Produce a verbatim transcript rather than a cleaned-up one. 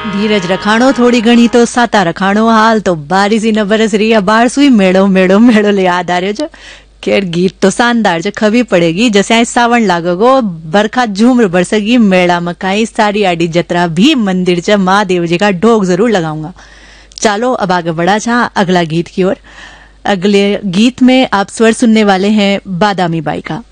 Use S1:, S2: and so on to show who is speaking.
S1: धीरज रखाणो थोड़ी घणी तो साता रखाणो हाल तो बारिश ही न बरस रही है बाढ़ सुई मेड़ो मेड़ो मेड़ो ले याद आ रहे जो। खैर गीत तो शानदार जो खबी पड़ेगी जैसे आई सावन लागोगो बरखा झूम बरसेगी मेड़ा मकाई सारी आडी जतरा भी मंदिर च महादेव जी का ढोक जरूर लगाऊंगा। चलो अब आगे बढ़ा छा अगला गीत की ओर। अगले गीत में आप स्वर सुनने वाले हैं बादामी बाई का।